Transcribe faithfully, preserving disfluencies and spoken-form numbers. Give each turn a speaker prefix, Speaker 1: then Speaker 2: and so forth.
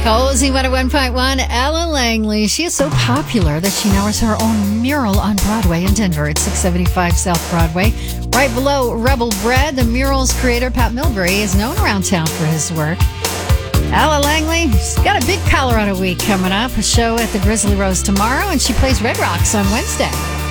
Speaker 1: Cozy one oh one point one, Ella Langley. She is so popular that she now has her own mural on Broadway in Denver at six seventy-five South Broadway. Right below Rebel Bread, the mural's creator, Pat Milbury, is known around town for his work. Ella Langley, she's got a big Colorado week coming up. A show at the Grizzly Rose tomorrow, and she plays Red Rocks on Wednesday.